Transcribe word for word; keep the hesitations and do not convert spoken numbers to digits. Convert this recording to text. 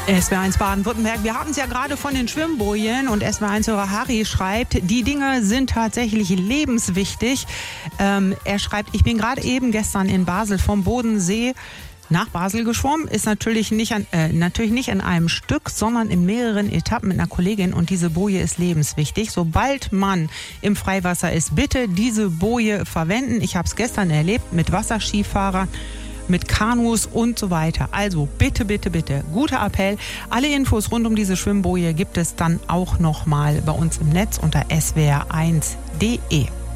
S W R eins Baden-Württemberg. Wir hatten es ja gerade von den Schwimmbojen und S W R eins-Hörer Harry schreibt, die Dinge sind tatsächlich lebenswichtig. Ähm, er schreibt, ich bin gerade eben gestern in Basel vom Bodensee nach Basel geschwommen, ist natürlich nicht, an, äh, natürlich nicht in einem Stück, sondern in mehreren Etappen mit einer Kollegin und diese Boje ist lebenswichtig. Sobald man im Freiwasser ist, bitte diese Boje verwenden. Ich habe es gestern erlebt mit Wasserskifahrern, mit Kanus und so weiter. Also bitte, bitte, bitte, guter Appell. Alle Infos rund um diese Schwimmboje gibt es dann auch nochmal bei uns im Netz unter S W R eins punkt de.